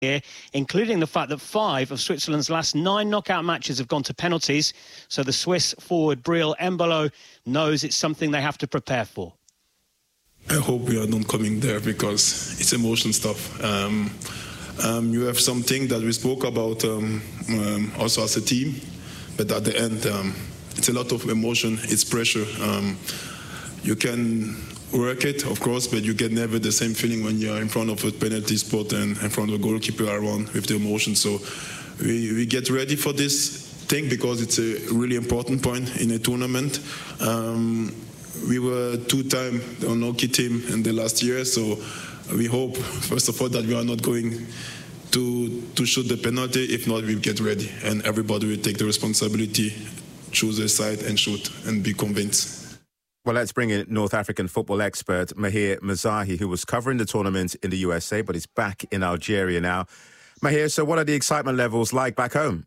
here, including the fact that 5 of Switzerland's last 9 knockout matches have gone to penalties. So the Swiss forward Breel Embolo knows it's something they have to prepare for. I hope we are not coming there because it's emotion stuff. You have something that we spoke about also as a team, but at the end, it's a lot of emotion, it's pressure. You can work it, of course, but you get never the same feeling when you're in front of a penalty spot and in front of a goalkeeper around with the emotion. So we get ready for this thing because it's a really important point in a tournament. We were 2-time unlucky team in the last year, so we hope, first of all, that we are not going to shoot the penalty. If not, we get ready, and everybody will take the responsibility, choose a side and shoot and be convinced. Well, let's bring in North African football expert Mahir Mezahi, who was covering the tournament in the USA, but is back in Algeria now. Mahir, so what are the excitement levels like back home?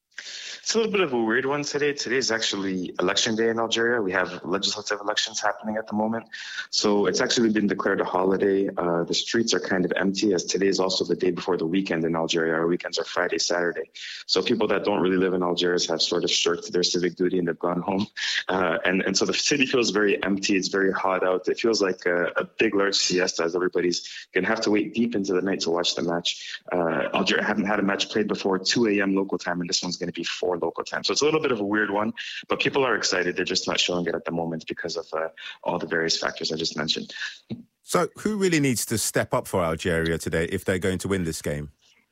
It's a little bit of a weird one today. Today is actually election day in Algeria. We have legislative elections happening at the moment. So it's actually been declared a holiday. The streets are kind of empty as today is also the day before the weekend in Algeria. Our weekends are Friday, Saturday. So people that don't really live in Algiers have sort of shirked their civic duty and they've gone home. And so the city feels very empty. It's very hot out. It feels like a big, large siesta as everybody's going to have to wait deep into the night to watch the match. Algeria haven't had a match played before 2 a.m. local time, and this one's going to be 4 local time. So it's a little bit of a weird one, but people are excited. They're just not showing it at the moment because of all the various factors I just mentioned. So who really needs to step up for Algeria today if they're going to win this game?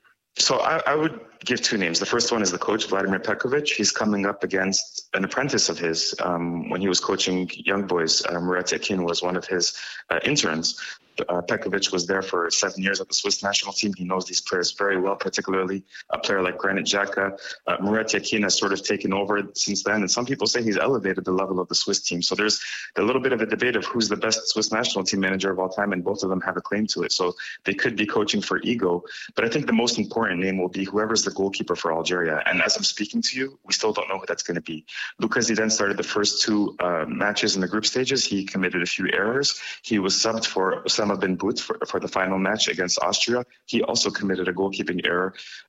So I would give 2 names. The first one is the coach, Vladimir Pekovic. He's coming up against an apprentice of his. When he was coaching young boys, Murat Yakin was one of his interns. Pekovic was there for 7 years at the Swiss national team. He knows these players very well, particularly a player like Granit Xhaka. Murat Yakin has sort of taken over since then, and some people say he's elevated the level of the Swiss team. So there's a little bit of a debate of who's the best Swiss national team manager of all time, and both of them have a claim to it. So they could be coaching for ego. But I think the most important name will be whoever's the goalkeeper for Algeria. And as I'm speaking to you, we still don't know who that's going to be. Lucas Zidane started the first 2 matches in the group stages. He committed a few errors. He was subbed for Osama Ben Bout for the final match against Austria. He also committed a goalkeeping error.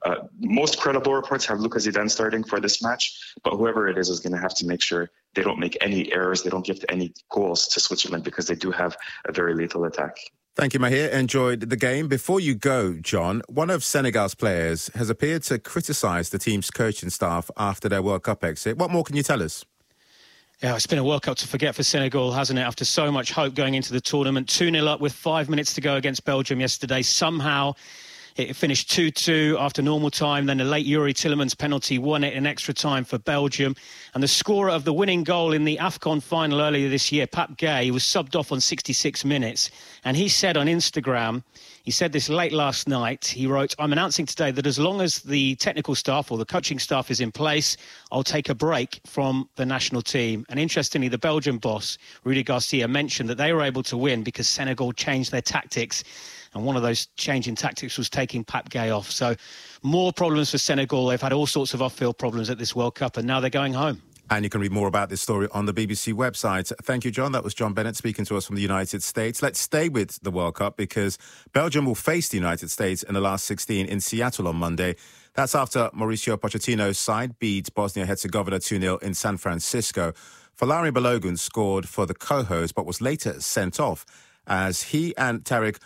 Most credible reports have Lucas Zidane starting for this match, but whoever it is going to have to make sure they don't make any errors, they don't give any goals to Switzerland because they do have a very lethal attack. Thank you, Mahir. Enjoyed the game. Before you go, John, one of Senegal's players has appeared to criticise the team's coaching staff after their World Cup exit. What more can you tell us? Yeah, it's been a World Cup to forget for Senegal, hasn't it? After so much hope going into the tournament. 2-0 up with 5 minutes to go against Belgium yesterday. Somehow it finished 2-2 after normal time. Then a late Yuri Tillemans penalty won it in extra time for Belgium. And the scorer of the winning goal in the AFCON final earlier this year, Pape Gueye, was subbed off on 66 minutes. And he said on Instagram, he said this late last night, he wrote, "I'm announcing today that as long as the technical staff or the coaching staff is in place, I'll take a break from the national team." And interestingly, the Belgian boss, Rudi Garcia, mentioned that they were able to win because Senegal changed their tactics. And one of those changing tactics was taking Pape Gueye off. So more problems for Senegal. They've had all sorts of off-field problems at this World Cup, and now they're going home. And you can read more about this story on the BBC website. Thank you, John. That was John Bennett speaking to us from the United States. Let's stay with the World Cup because Belgium will face the United States in the last 16 in Seattle on Monday. That's after Mauricio Pochettino's side beat Bosnia-Herzegovina 2-0 in San Francisco. Folarin Balogun scored for the co-host but was later sent off as he and Tarek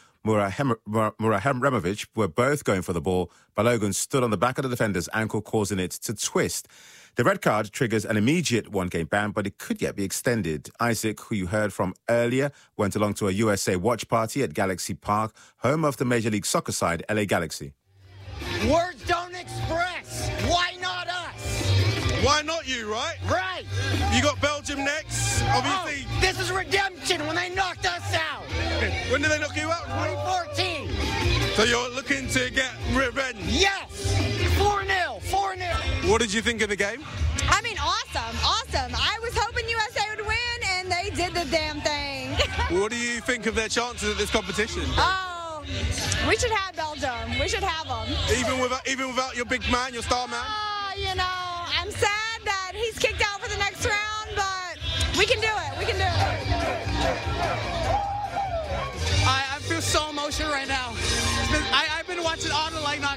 Murahemovic were both going for the ball. Balogun stood on the back of the defender's ankle, causing it to twist. The red card triggers an immediate one-game ban, but it could yet be extended. Isaac, who you heard from earlier, went along to a USA watch party at Galaxy Park, home of the Major League Soccer side, LA Galaxy. Words don't express. Why not us? Why not you, right? Right. You got Belgium next, obviously. Oh, this is redemption when they knocked us out. When did they knock you out? 2014. So you're looking to get revenge? Yes. 4-0. 4-0. What did you think of the game? I mean, awesome. I was hoping USA would win, and they did the damn thing. What do you think of their chances at this competition? Oh, we should have Belgium. We should have them. Even without your big man, your star man? You know, I'm sad that he's kicked out for the next round, but we can do it. We can do it. I feel so emotional right now. I've been watching all the